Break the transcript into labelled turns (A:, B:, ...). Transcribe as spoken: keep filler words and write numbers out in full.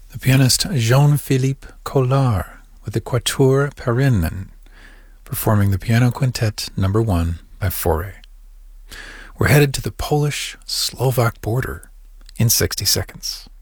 A: The pianist Jean-Philippe Collard with the Quatuor Perinen, performing the Piano Quintet number one by Fauré. We're headed to the Polish-Slovak border in sixty seconds.